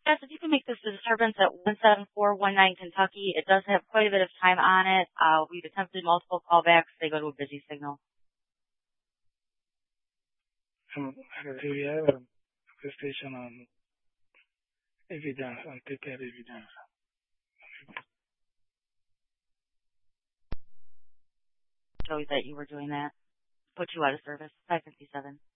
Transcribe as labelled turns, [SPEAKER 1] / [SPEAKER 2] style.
[SPEAKER 1] Yes, if you can make this a disturbance at 17419 Kentucky, it does have quite a bit of time on it. We've attempted multiple callbacks. They go to a busy signal.
[SPEAKER 2] We have a station on evidence, on paper evidence.
[SPEAKER 1] Joey, that you were doing that. Put you out of service. 557.